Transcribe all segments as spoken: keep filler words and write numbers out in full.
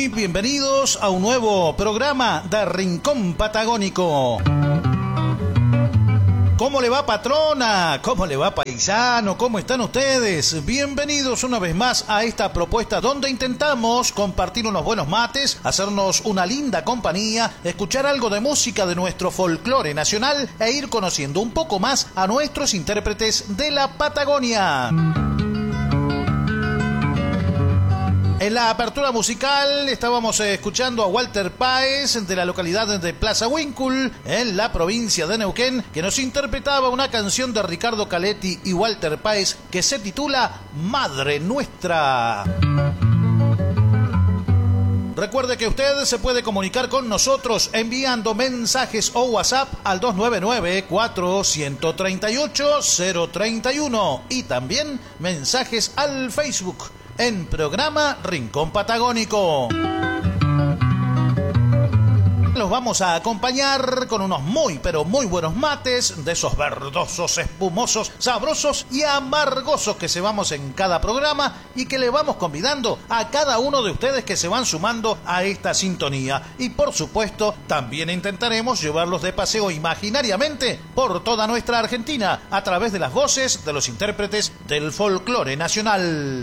Muy bienvenidos a un nuevo programa de Rincón Patagónico. ¿Cómo le va, patrona? ¿Cómo le va, paisano? ¿Cómo están ustedes? Bienvenidos una vez más a esta propuesta donde intentamos compartir unos buenos mates, hacernos una linda compañía, escuchar algo de música de nuestro folclore nacional e ir conociendo un poco más a nuestros intérpretes de la Patagonia. En la apertura musical estábamos escuchando a Walter Páez de la localidad de Plaza Huíncul, en la provincia de Neuquén, que nos interpretaba una canción de Ricardo Caletti y Walter Páez que se titula Madre Nuestra. Recuerde que usted se puede comunicar con nosotros enviando mensajes o WhatsApp al dos nueve nueve, cuatro tres ocho, cero tres uno y también mensajes al Facebook en programa Rincón Patagónico. Los vamos a acompañar con unos muy pero muy buenos mates, de esos verdosos, espumosos, sabrosos y amargosos que llevamos en cada programa y que le vamos convidando a cada uno de ustedes que se van sumando a esta sintonía. Y por supuesto, también intentaremos llevarlos de paseo imaginariamente por toda nuestra Argentina a través de las voces de los intérpretes del folclore nacional.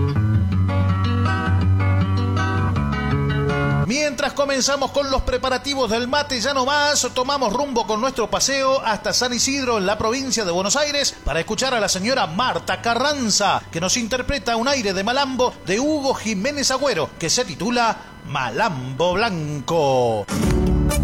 Mientras comenzamos con los preparativos del mate, ya nomás tomamos rumbo con nuestro paseo hasta San Isidro, en la provincia de Buenos Aires, para escuchar a la señora Marta Carranza, que nos interpreta un aire de malambo de Hugo Jiménez Agüero, que se titula Malambo Blanco.